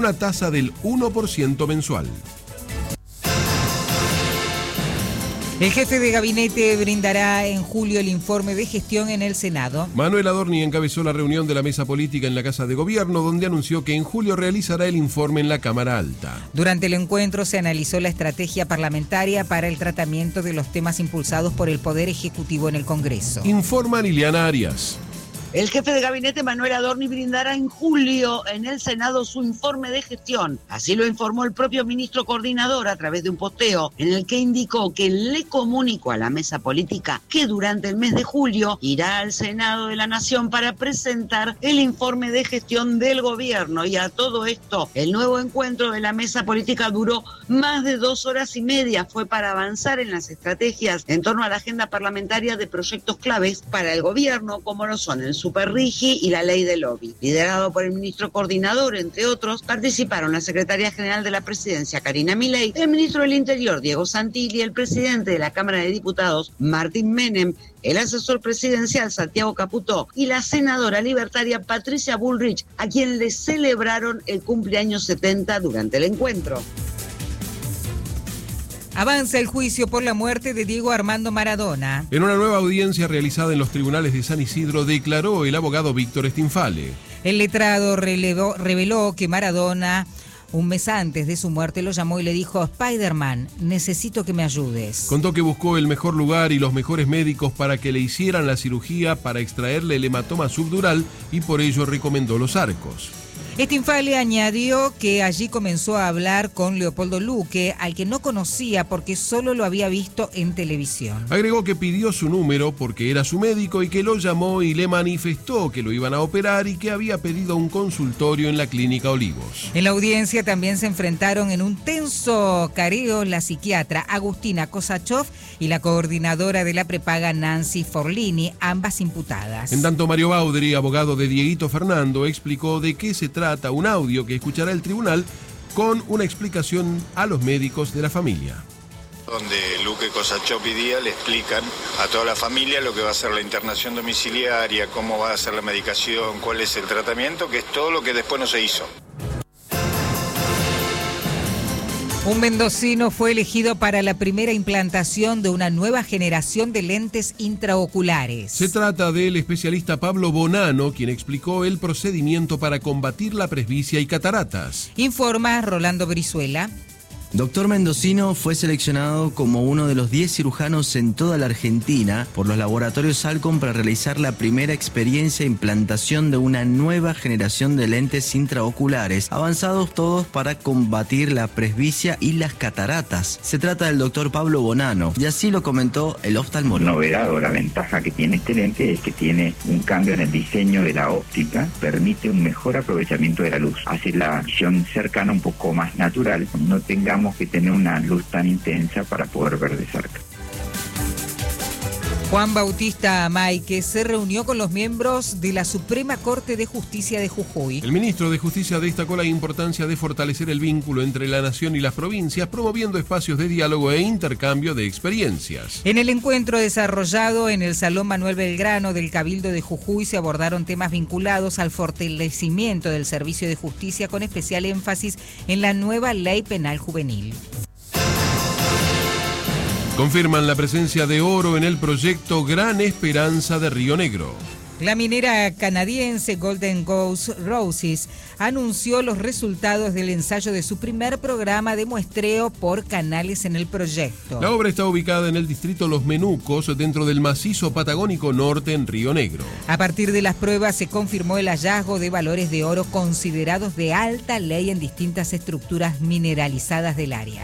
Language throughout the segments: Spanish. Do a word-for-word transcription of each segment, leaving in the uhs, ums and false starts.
una tasa del uno por ciento mensual. El jefe de gabinete brindará en julio el informe de gestión en el Senado. Manuel Adorni encabezó la reunión de la mesa política en la Casa de Gobierno, donde anunció que en julio realizará el informe en la Cámara Alta. Durante el encuentro se analizó la estrategia parlamentaria para el tratamiento de los temas impulsados por el Poder Ejecutivo en el Congreso. Informa Liliana Arias. El jefe de gabinete Manuel Adorni brindará en julio en el Senado su informe de gestión. Así lo informó el propio ministro coordinador a través de un posteo en el que indicó que le comunicó a la mesa política que durante el mes de julio irá al Senado de la Nación para presentar el informe de gestión del gobierno. Y a todo esto, el nuevo encuentro de la mesa política duró más de dos horas y media. Fue para avanzar en las estrategias en torno a la agenda parlamentaria de proyectos claves para el gobierno, como lo son el Superrigi y la ley del lobby. Liderado por el ministro coordinador, entre otros, participaron la secretaria general de la presidencia, Karina Milei, el ministro del Interior, Diego Santilli, el presidente de la Cámara de Diputados, Martín Menem, el asesor presidencial, Santiago Caputó, y la senadora libertaria, Patricia Bullrich, a quien le celebraron el cumpleaños setenta durante el encuentro. Avanza el juicio por la muerte de Diego Armando Maradona. En una nueva audiencia realizada en los tribunales de San Isidro, declaró el abogado Víctor Stinfale. El letrado relevó, reveló que Maradona, un mes antes de su muerte, lo llamó y le dijo: Spider-Man, necesito que me ayudes. Contó que buscó el mejor lugar y los mejores médicos para que le hicieran la cirugía para extraerle el hematoma subdural y por ello recomendó los arcos. Stinfale añadió que allí comenzó a hablar con Leopoldo Luque, al que no conocía porque solo lo había visto en televisión. Agregó que pidió su número porque era su médico y que lo llamó y le manifestó que lo iban a operar y que había pedido un consultorio en la Clínica Olivos. En la audiencia también se enfrentaron en un tenso careo la psiquiatra Agustina Kosachov y la coordinadora de la prepaga Nancy Forlini, ambas imputadas. En tanto, Mario Baudry, abogado de Dieguito Fernando, explicó de qué se trata un audio que escuchará el tribunal con una explicación a los médicos de la familia. Donde Luque Kosachov y Díaz le explican a toda la familia lo que va a ser la internación domiciliaria, cómo va a ser la medicación, cuál es el tratamiento, que es todo lo que después no se hizo. Un mendocino fue elegido para la primera implantación de una nueva generación de lentes intraoculares. Se trata del especialista Pablo Bonano, quien explicó el procedimiento para combatir la presbicia y cataratas. Informa Rolando Brizuela. Doctor Mendocino fue seleccionado como uno de los diez cirujanos en toda la Argentina por los laboratorios Alcon para realizar la primera experiencia e implantación de una nueva generación de lentes intraoculares, avanzados todos para combatir la presbicia y las cataratas. Se trata del doctor Pablo Bonano, y así lo comentó el oftalmólogo. La novedad o la ventaja que tiene este lente es que tiene un cambio en el diseño de la óptica, permite un mejor aprovechamiento de la luz, hace la visión cercana un poco más natural, no tengamos que tener una luz tan intensa para poder ver de cerca. Juan Bautista Maike se reunió con los miembros de la Suprema Corte de Justicia de Jujuy. El ministro de Justicia destacó la importancia de fortalecer el vínculo entre la nación y las provincias, promoviendo espacios de diálogo e intercambio de experiencias. En el encuentro desarrollado en el Salón Manuel Belgrano del Cabildo de Jujuy se abordaron temas vinculados al fortalecimiento del servicio de justicia, con especial énfasis en la nueva Ley Penal Juvenil. Confirman la presencia de oro en el proyecto Gran Esperanza de Río Negro. La minera canadiense Golden Ghost Roses anunció los resultados del ensayo de su primer programa de muestreo por canales en el proyecto. La obra está ubicada en el distrito Los Menucos, dentro del macizo patagónico norte en Río Negro. A partir de las pruebas se confirmó el hallazgo de valores de oro considerados de alta ley en distintas estructuras mineralizadas del área.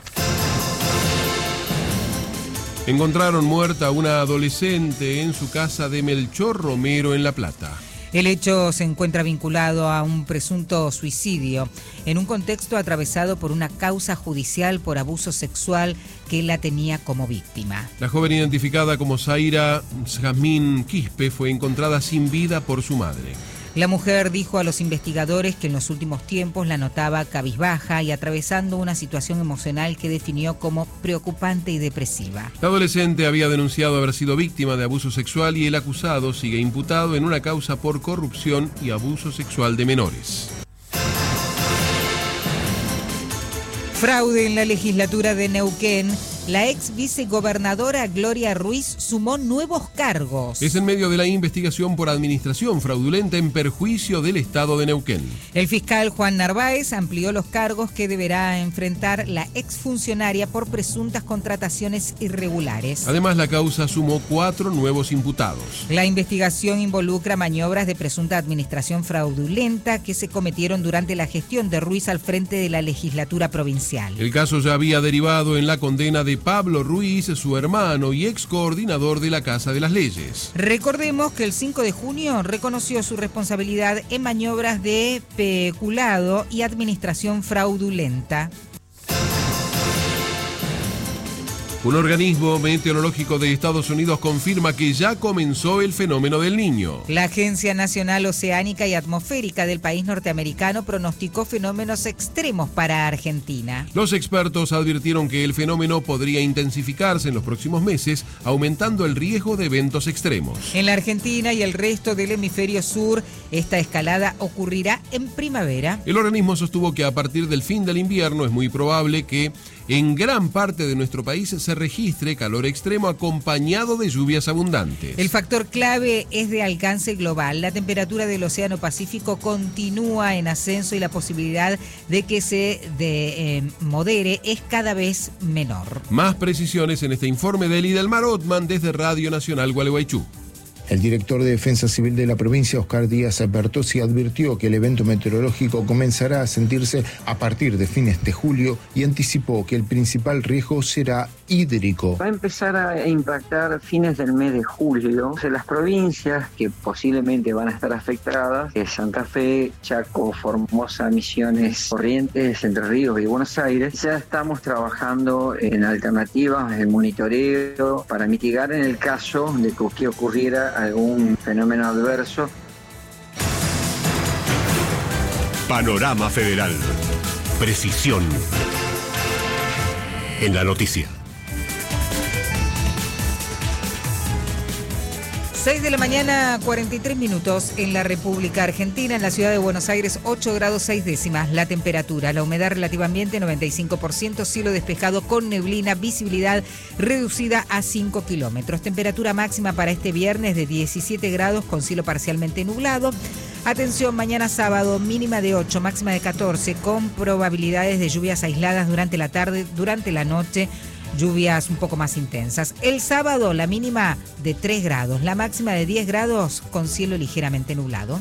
Encontraron muerta a una adolescente en su casa de Melchor Romero en La Plata. El hecho se encuentra vinculado a un presunto suicidio en un contexto atravesado por una causa judicial por abuso sexual que la tenía como víctima. La joven, identificada como Zaira Jazmín Quispe, fue encontrada sin vida por su madre. La mujer dijo a los investigadores que en los últimos tiempos la notaba cabizbaja y atravesando una situación emocional que definió como preocupante y depresiva. La adolescente había denunciado haber sido víctima de abuso sexual y el acusado sigue imputado en una causa por corrupción y abuso sexual de menores. Fraude en la legislatura de Neuquén. La ex vicegobernadora Gloria Ruiz sumó nuevos cargos. Es en medio de la investigación por administración fraudulenta en perjuicio del Estado de Neuquén. El fiscal Juan Narváez amplió los cargos que deberá enfrentar la exfuncionaria por presuntas contrataciones irregulares. Además, la causa sumó cuatro nuevos imputados. La investigación involucra maniobras de presunta administración fraudulenta que se cometieron durante la gestión de Ruiz al frente de la legislatura provincial. El caso ya había derivado en la condena de Pablo Ruiz, su hermano y ex coordinador de la Casa de las Leyes. Recordemos que el cinco de junio reconoció su responsabilidad en maniobras de peculado y administración fraudulenta. Un organismo meteorológico de Estados Unidos confirma que ya comenzó el fenómeno del Niño. La Agencia Nacional Oceánica y Atmosférica del país norteamericano pronosticó fenómenos extremos para Argentina. Los expertos advirtieron que el fenómeno podría intensificarse en los próximos meses, aumentando el riesgo de eventos extremos. En la Argentina y el resto del hemisferio sur, esta escalada ocurrirá en primavera. El organismo sostuvo que a partir del fin del invierno es muy probable que en gran parte de nuestro país se registre calor extremo acompañado de lluvias abundantes. El factor clave es de alcance global. La temperatura del Océano Pacífico continúa en ascenso y la posibilidad de que se de, eh, modere es cada vez menor. Más precisiones en este informe de Lidelmar Ottman desde Radio Nacional Gualeguaychú. El director de Defensa Civil de la provincia, Oscar Díaz Bertozzi, advirtió que el evento meteorológico comenzará a sentirse a partir de fines de julio y anticipó que el principal riesgo será hídrico. Va a empezar a impactar fines del mes de julio. En las provincias que posiblemente van a estar afectadas es Santa Fe, Chaco, Formosa, Misiones, Corrientes, Entre Ríos y Buenos Aires. Ya estamos trabajando en alternativas, en monitoreo para mitigar en el caso de que ocurriera algún fenómeno adverso. Panorama Federal. Precisión en la noticia. seis de la mañana, cuarenta y tres minutos en la República Argentina, en la ciudad de Buenos Aires, ocho grados seis décimas la temperatura, la humedad relativa ambiente noventa y cinco por ciento, cielo despejado con neblina, visibilidad reducida a cinco kilómetros. Temperatura máxima para este viernes de diecisiete grados con cielo parcialmente nublado. Atención, mañana sábado, mínima de ocho, máxima de catorce, con probabilidades de lluvias aisladas durante la tarde, durante la noche. Lluvias un poco más intensas. El sábado la mínima de tres grados, la máxima de diez grados con cielo ligeramente nublado.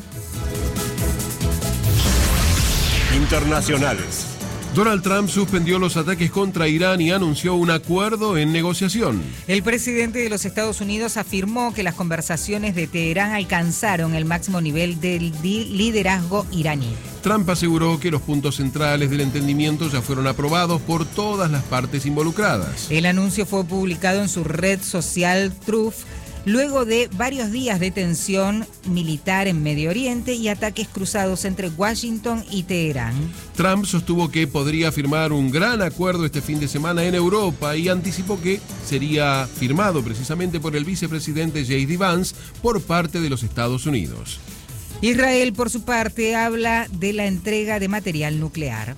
Internacionales. Donald Trump suspendió los ataques contra Irán y anunció un acuerdo en negociación. El presidente de los Estados Unidos afirmó que las conversaciones de Teherán alcanzaron el máximo nivel del liderazgo iraní. Trump aseguró que los puntos centrales del entendimiento ya fueron aprobados por todas las partes involucradas. El anuncio fue publicado en su red social Truth, luego de varios días de tensión militar en Medio Oriente y ataques cruzados entre Washington y Teherán. Trump sostuvo que podría firmar un gran acuerdo este fin de semana en Europa y anticipó que sería firmado precisamente por el vicepresidente J D Vance por parte de los Estados Unidos. Israel, por su parte, habla de la entrega de material nuclear.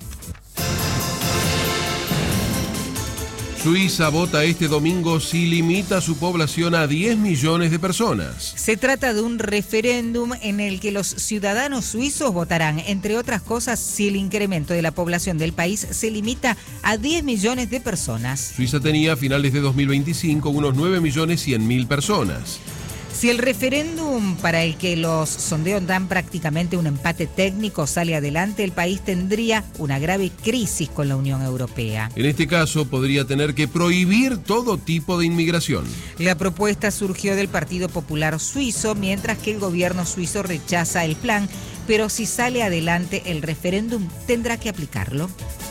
Suiza vota este domingo si limita su población a diez millones de personas. Se trata de un referéndum en el que los ciudadanos suizos votarán, entre otras cosas, si el incremento de la población del país se limita a diez millones de personas. Suiza tenía a finales de dos mil veinticinco unos nueve millones cien mil personas. Si el referéndum para el que los sondeos dan prácticamente un empate técnico sale adelante, el país tendría una grave crisis con la Unión Europea. En este caso, podría tener que prohibir todo tipo de inmigración. La propuesta surgió del Partido Popular Suizo, mientras que el gobierno suizo rechaza el plan, pero si sale adelante el referéndum, tendrá que aplicarlo.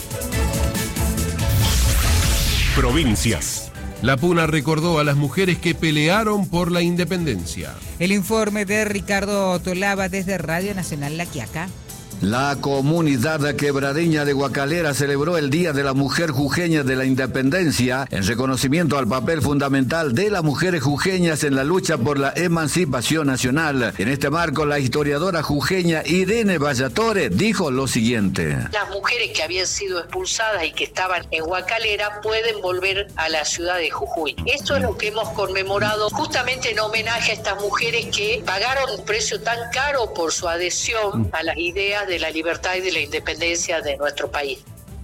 Provincias. La Puna recordó a las mujeres que pelearon por la independencia. El informe de Ricardo Tolaba desde Radio Nacional La Quiaca. La comunidad quebradeña de Guacalera celebró el Día de la Mujer Jujeña de la Independencia en reconocimiento al papel fundamental de las mujeres jujeñas en la lucha por la emancipación nacional. En este marco, la historiadora jujeña Irene Vallatore dijo lo siguiente. Las mujeres que habían sido expulsadas y que estaban en Guacalera pueden volver a la ciudad de Jujuy. Esto es lo que hemos conmemorado justamente en homenaje a estas mujeres que pagaron un precio tan caro por su adhesión a las ideas de la libertad y de la independencia de nuestro país.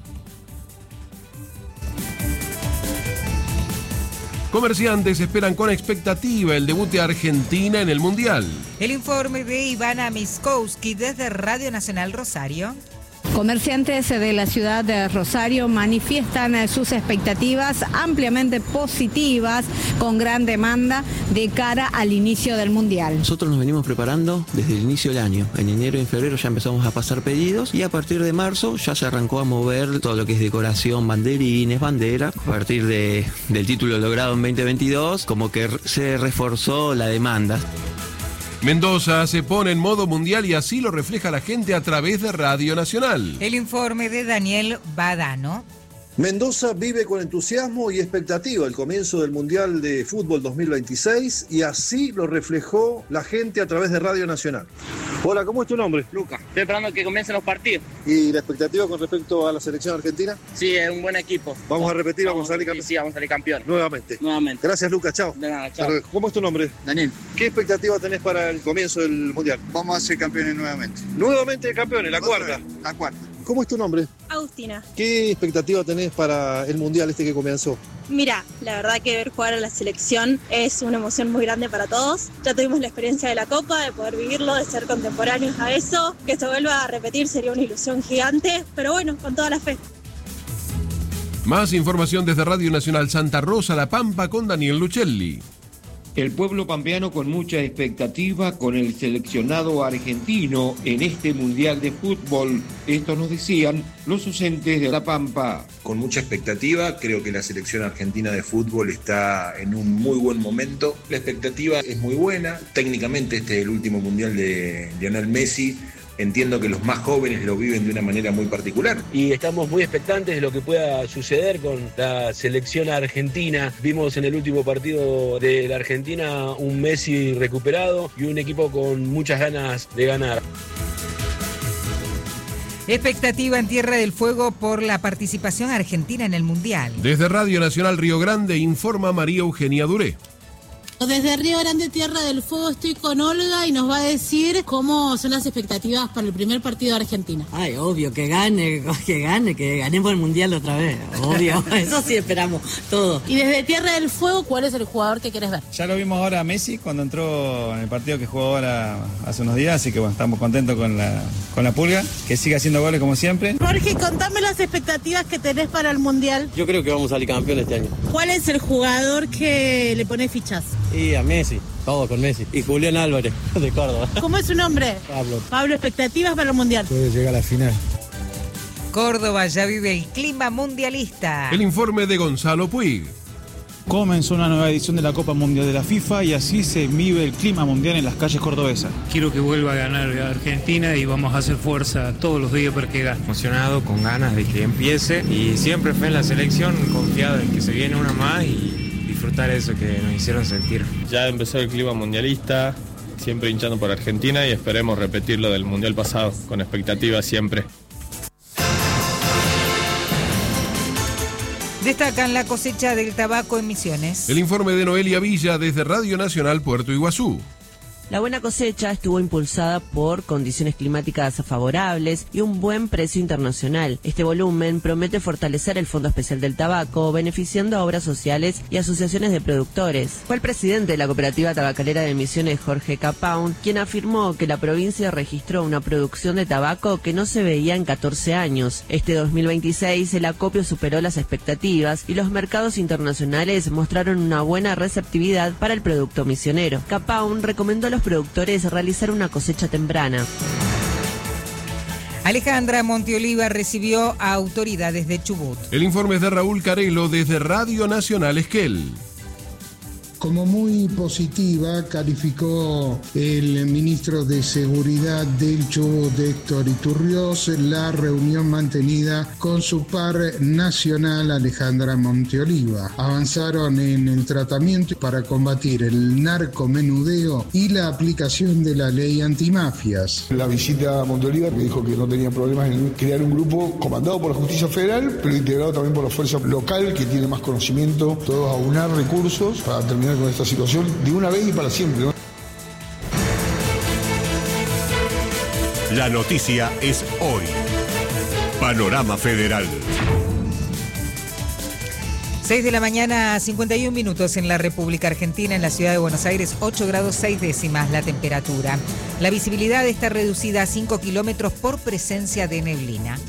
Comerciantes esperan con expectativa el debut de Argentina en el Mundial. El informe de Ivana Miskowski desde Radio Nacional Rosario. Comerciantes de la ciudad de Rosario manifiestan sus expectativas ampliamente positivas con gran demanda de cara al inicio del Mundial. Nosotros nos venimos preparando desde el inicio del año. En enero y en febrero ya empezamos a pasar pedidos y a partir de marzo ya se arrancó a mover todo lo que es decoración, banderines, bandera. A partir de, del título logrado en veinte veintidós, como que se reforzó la demanda. Mendoza se pone en modo mundial y así lo refleja la gente a través de Radio Nacional. El informe de Daniel Badano. Mendoza vive con entusiasmo y expectativa el comienzo del Mundial de Fútbol dos mil veintiséis y así lo reflejó la gente a través de Radio Nacional. Hola, ¿cómo es tu nombre? Lucas. Estoy esperando que comiencen los partidos. ¿Y la expectativa con respecto a la selección argentina? Sí, es un buen equipo. ¿Vamos a repetir? ¿Vamos, vamos a salir campeón? Sí, vamos a salir campeón. Nuevamente. Nuevamente. Gracias, Lucas. Chao. De nada, chao. ¿Cómo es tu nombre? Daniel. ¿Qué expectativa tenés para el comienzo del Mundial? Vamos a ser campeones nuevamente. Nuevamente campeones, la cuarta. La cuarta. ¿Cómo es tu nombre? Agustina. ¿Qué expectativa tenés para el Mundial este que comenzó? Mira, la verdad que ver jugar a la selección es una emoción muy grande para todos. Ya tuvimos la experiencia de la Copa, de poder vivirlo, de ser contemporáneos a eso. Que se vuelva a repetir sería una ilusión gigante, pero bueno, con toda la fe. Más información desde Radio Nacional Santa Rosa, La Pampa, con Daniel Luchelli. El pueblo pampeano con mucha expectativa con el seleccionado argentino en este Mundial de Fútbol. Esto nos decían los docentes de La Pampa. Con mucha expectativa, creo que la selección argentina de fútbol está en un muy buen momento. La expectativa es muy buena. Técnicamente este es el último Mundial de Lionel Messi. Entiendo que los más jóvenes lo viven de una manera muy particular. Y estamos muy expectantes de lo que pueda suceder con la selección argentina. Vimos en el último partido de la Argentina un Messi recuperado y un equipo con muchas ganas de ganar. Expectativa en Tierra del Fuego por la participación argentina en el Mundial. Desde Radio Nacional Río Grande informa María Eugenia Duré. Desde Río Grande, Tierra del Fuego, estoy con Olga y nos va a decir cómo son las expectativas para el primer partido de Argentina. Ay, obvio, que gane, que gane, que ganemos el Mundial otra vez, obvio, eso sí esperamos, todo. Y desde Tierra del Fuego, ¿cuál es el jugador que querés ver? Ya lo vimos ahora a Messi cuando entró en el partido que jugó ahora hace unos días, así que bueno, estamos contentos con la, con la Pulga, que siga haciendo goles como siempre. Jorge, contame las expectativas que tenés para el Mundial. Yo creo que vamos a salir campeón este año. ¿Cuál es el jugador que le pone fichas? Y a Messi, todo con Messi. Y Julián Álvarez, de Córdoba. ¿Cómo es su nombre? Pablo. Pablo, expectativas para el Mundial. Puede llegar a la final. Córdoba ya vive el clima mundialista. El informe de Gonzalo Puig. Comenzó una nueva edición de la Copa Mundial de la FIFA y así se vive el clima mundial en las calles cordobesas. Quiero que vuelva a ganar Argentina y vamos a hacer fuerza todos los días para que gane. Emocionado, con ganas de que empiece y siempre fe en la selección, confiado en que se viene una más y disfrutar eso que nos hicieron sentir. Ya empezó el clima mundialista, siempre hinchando por Argentina y esperemos repetir lo del mundial pasado, con expectativa siempre. Destacan la cosecha del tabaco en Misiones. El informe de Noelia Villa desde Radio Nacional Puerto Iguazú. La buena cosecha estuvo impulsada por condiciones climáticas favorables y un buen precio internacional. Este volumen promete fortalecer el Fondo Especial del Tabaco, beneficiando a obras sociales y asociaciones de productores. Fue el presidente de la cooperativa tabacalera de Misiones, Jorge Capaun, quien afirmó que la provincia registró una producción de tabaco que no se veía en catorce años. Este dos mil veintiséis el acopio superó las expectativas y los mercados internacionales mostraron una buena receptividad para el producto misionero. Capaun recomendó a los productores realizar una cosecha temprana. Alejandra Monteoliva recibió a autoridades de Chubut. El informe es de Raúl Carelo desde Radio Nacional Esquel. Como muy positiva calificó el ministro de Seguridad del Chubut, Héctor Iturrioz, la reunión mantenida con su par nacional Alejandra Monteoliva. Avanzaron en el tratamiento para combatir el narcomenudeo y la aplicación de la ley antimafias. La visita a Monteoliva me dijo que no tenía problemas en crear un grupo comandado por la Justicia Federal, pero integrado también por la fuerza local que tiene más conocimiento, todos a unar recursos para terminar con esta situación de una vez y para siempre, ¿no? La noticia es hoy. Panorama Federal. seis de la mañana, cincuenta y un minutos en la República Argentina, en la ciudad de Buenos Aires, ocho grados seis décimas la temperatura. La visibilidad está reducida a cinco kilómetros por presencia de neblina.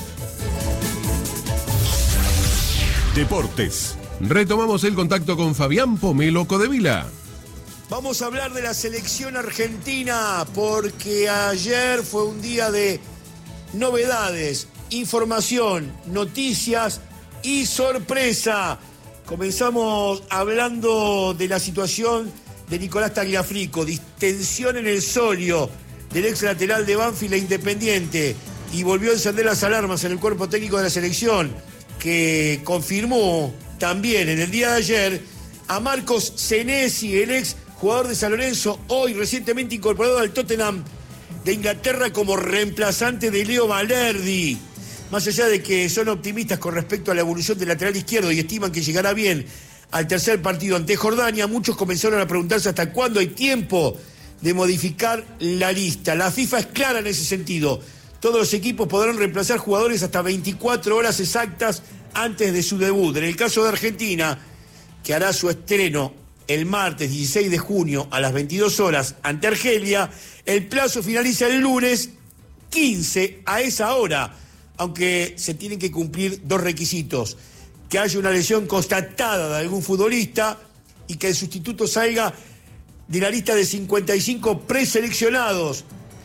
Deportes. Retomamos el contacto con Fabián Pomelo Codevila. Vamos a hablar de la selección argentina porque ayer fue un día de novedades, información, noticias y sorpresa. Comenzamos hablando de la situación de Nicolás Tagliafico, distensión en el solio del ex lateral de Banfield e Independiente, y volvió a encender las alarmas en el cuerpo técnico de la selección, que confirmó también en el día de ayer a Marcos Senesi, el ex jugador de San Lorenzo, hoy recientemente incorporado al Tottenham de Inglaterra como reemplazante de Leo Valerdi. Más allá de que son optimistas con respecto a la evolución del lateral izquierdo y estiman que llegará bien al tercer partido ante Jordania, muchos comenzaron a preguntarse hasta cuándo hay tiempo de modificar la lista. La FIFA es clara en ese sentido. Todos los equipos podrán reemplazar jugadores hasta veinticuatro horas exactas antes de su debut. En el caso de Argentina, que hará su estreno el martes dieciséis de junio a las veintidós horas ante Argelia, el plazo finaliza el lunes quince a esa hora, aunque se tienen que cumplir dos requisitos: que haya una lesión constatada de algún futbolista y que el sustituto salga de la lista de cincuenta y cinco preseleccionados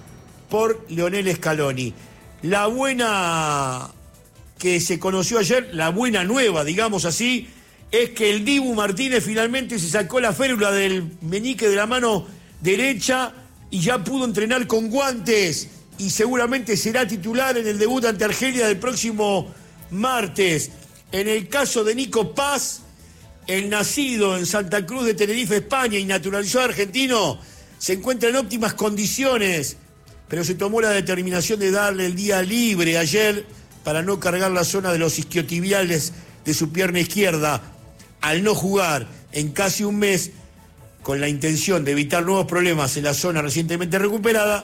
por Lionel Scaloni. La buena que se conoció ayer, la buena nueva, digamos así, es que el Dibu Martínez finalmente se sacó la férula del meñique de la mano derecha y ya pudo entrenar con guantes y seguramente será titular en el debut ante Argelia del próximo martes. En el caso de Nico Paz, el nacido en Santa Cruz de Tenerife, España, y naturalizado argentino, se encuentra en óptimas condiciones, pero se tomó la determinación de darle el día libre ayer para no cargar la zona de los isquiotibiales de su pierna izquierda. Al no jugar en casi un mes, con la intención de evitar nuevos problemas en la zona recientemente recuperada,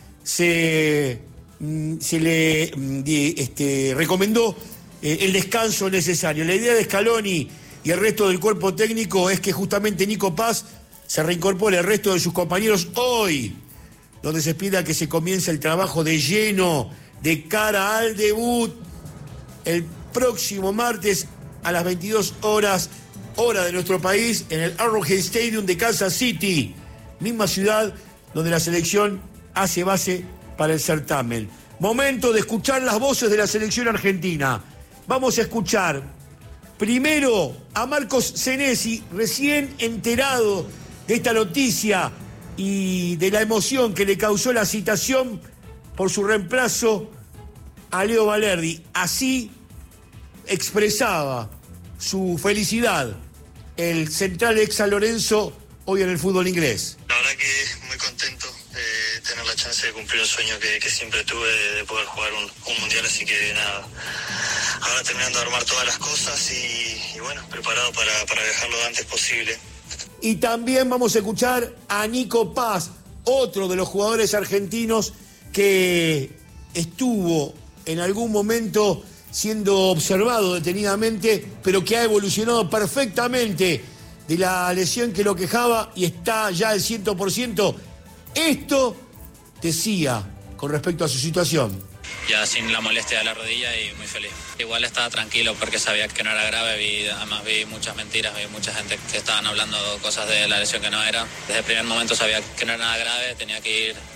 se, se le este, recomendó eh, el descanso necesario. La idea de Scaloni y el resto del cuerpo técnico es que justamente Nico Paz se reincorpore al resto de sus compañeros hoy, donde se pida que se comience el trabajo de lleno de cara al debut el próximo martes a las veintidós horas, hora de nuestro país, en el Arrowhead Stadium de Kansas City, misma ciudad donde la selección hace base para el certamen. Momento de escuchar las voces de la selección argentina. Vamos a escuchar primero a Marcos Senesi, recién enterado de esta noticia y de la emoción que le causó la citación por su reemplazo a Leo Valerdi. Así expresaba su felicidad el central ex San Lorenzo hoy en el fútbol inglés. La verdad que muy contento de tener la chance de cumplir el sueño que, que siempre tuve de, de poder jugar un, un mundial, así que nada, ahora terminando de armar todas las cosas y, y bueno, preparado para, para viajar lo antes posible. Y también vamos a escuchar a Nico Paz, otro de los jugadores argentinos que estuvo en algún momento siendo observado detenidamente, pero que ha evolucionado perfectamente de la lesión que lo quejaba y está ya al cien por ciento. Esto decía con respecto a su situación. Ya sin la molestia de la rodilla y muy feliz. Igual estaba tranquilo porque sabía que no era grave, vi, además vi muchas mentiras, vi mucha gente que estaban hablando cosas de la lesión que no era. Desde el primer momento sabía que no era nada grave, tenía que ir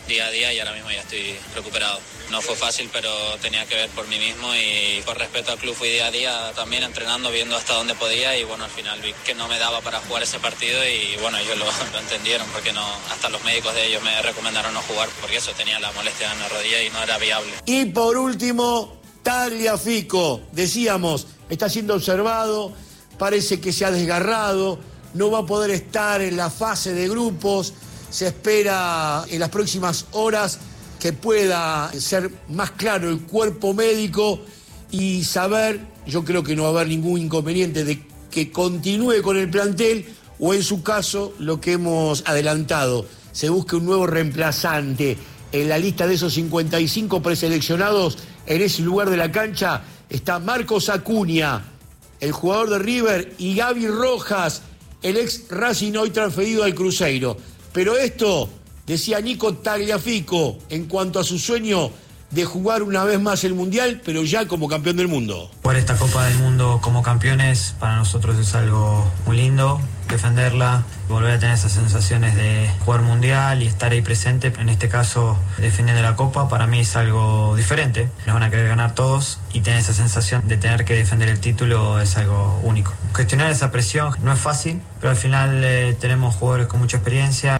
día a día y ahora mismo ya estoy recuperado. No fue fácil, pero tenía que ver por mí mismo y por respeto al club fui día a día también entrenando, viendo hasta dónde podía y bueno, al final vi que no me daba para jugar ese partido y bueno, ellos lo, lo entendieron porque no, hasta los médicos de ellos me recomendaron no jugar porque eso, tenía la molestia en la rodilla y no era viable. Y por último, Tagliafico, decíamos, está siendo observado, parece que se ha desgarrado, no va a poder estar en la fase de grupos, se espera en las próximas horas que pueda ser más claro el cuerpo médico y saber, yo creo que no va a haber ningún inconveniente de que continúe con el plantel o en su caso, lo que hemos adelantado, se busque un nuevo reemplazante. En la lista de esos cincuenta y cinco preseleccionados, en ese lugar de la cancha, está Marcos Acuña, el jugador de River, y Gaby Rojas, el ex Racing hoy transferido al Cruzeiro. Pero esto, decía Nico Tagliafico, en cuanto a su sueño de jugar una vez más el Mundial, pero ya como campeón del mundo. Jugar esta Copa del Mundo como campeones para nosotros es algo muy lindo, defenderla, volver a tener esas sensaciones de jugar Mundial y estar ahí presente, en este caso defendiendo la Copa, para mí es algo diferente. Nos van a querer ganar todos y tener esa sensación de tener que defender el título es algo único. Gestionar esa presión no es fácil, pero al final eh, tenemos jugadores con mucha experiencia.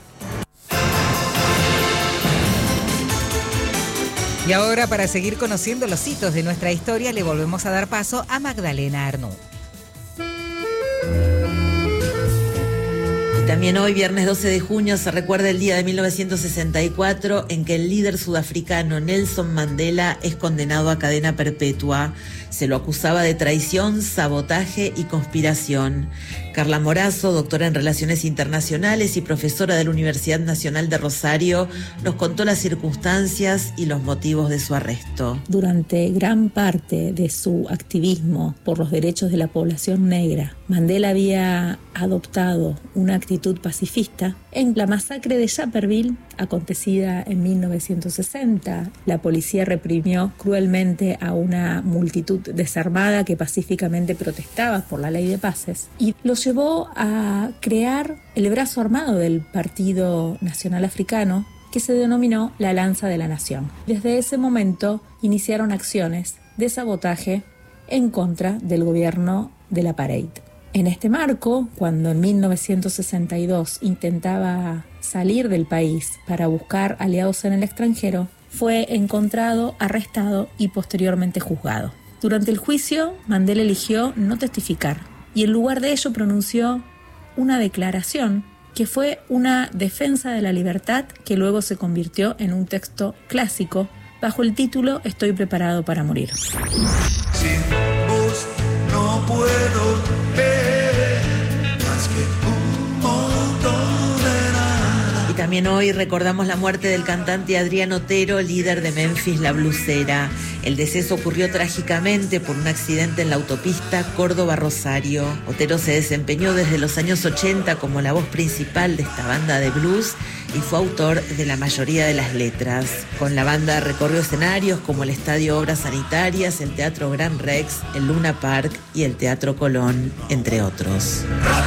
Y ahora, para seguir conociendo los hitos de nuestra historia, le volvemos a dar paso a Magdalena Arnaud. También hoy, viernes doce de junio, se recuerda el día de mil novecientos sesenta y cuatro en que el líder sudafricano Nelson Mandela es condenado a cadena perpetua. Se lo acusaba de traición, sabotaje y conspiración. Carla Morazo, doctora en Relaciones Internacionales y profesora de la Universidad Nacional de Rosario, nos contó las circunstancias y los motivos de su arresto. Durante gran parte de su activismo por los derechos de la población negra, Mandela había adoptado una actitud pacifista. En la masacre de Upperville, acontecida en mil novecientos sesenta, la policía reprimió cruelmente a una multitud desarmada que pacíficamente protestaba por la ley de paces y los llevó a crear el brazo armado del Partido Nacional Africano, que se denominó la Lanza de la Nación. Desde ese momento iniciaron acciones de sabotaje en contra del gobierno del apartheid. En este marco, cuando en mil novecientos sesenta y dos intentaba salir del país para buscar aliados en el extranjero, fue encontrado, arrestado y posteriormente juzgado. Durante el juicio, Mandela eligió no testificar y en lugar de ello pronunció una declaración que fue una defensa de la libertad que luego se convirtió en un texto clásico bajo el título Estoy preparado para morir. Sin vos no puedo ver más que un montón de nada. Y también hoy recordamos la muerte del cantante Adrián Otero, líder de Memphis La Blusera. El deceso ocurrió trágicamente por un accidente en la autopista Córdoba-Rosario. Otero se desempeñó desde los años ochenta como la voz principal de esta banda de blues y fue autor de la mayoría de las letras. Con la banda recorrió escenarios como el Estadio Obras Sanitarias, el Teatro Gran Rex, el Luna Park y el Teatro Colón, entre otros.